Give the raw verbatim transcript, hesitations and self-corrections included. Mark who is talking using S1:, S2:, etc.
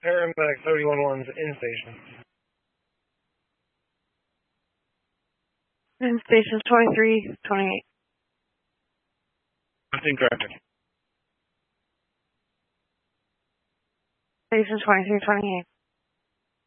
S1: Paramedic thirty-one one's in station.
S2: In station twenty-three twenty-eight.
S1: Nothing traffic.
S2: Station twenty-three twenty-eight.